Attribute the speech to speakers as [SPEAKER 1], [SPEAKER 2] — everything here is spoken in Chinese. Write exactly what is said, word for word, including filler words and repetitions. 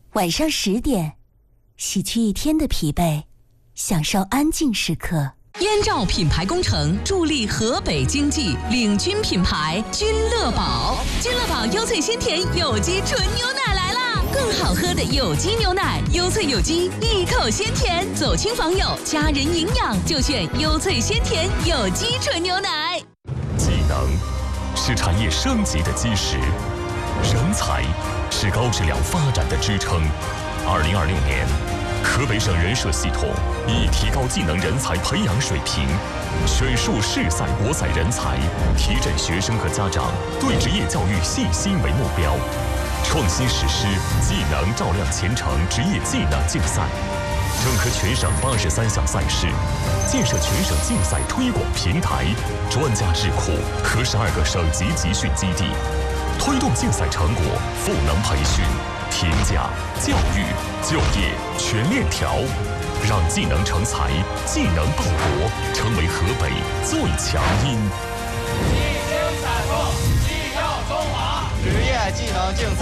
[SPEAKER 1] 晚上十点，洗去一天的疲惫，享受安静时刻。
[SPEAKER 2] 燕赵品牌工程助力河北经济，领军品牌君乐宝。君乐宝优萃鲜甜有机纯牛奶来啦！更好喝的有机牛奶，优萃有机，一口鲜甜。走亲访友，家人营养就选优萃鲜甜有机纯牛奶。
[SPEAKER 3] 技能是产业升级的基石，人才是高质量发展的支撑。二零二六年，河北省人社系统以提高技能人才培养水平，选树市赛国赛人才，提振学生和家长对职业教育信心为目标，创新实施技能照亮前程职业技能竞赛，整合全省八十三项赛事，建设全省竞赛推广平台、专家智库和十二个省级集训基地，推动竞赛成果赋能培训、评价、教育、就业全链条，让技能成才、技能报国成为河北最强音。
[SPEAKER 4] 一经采购，绩效中华，职业技能竞赛。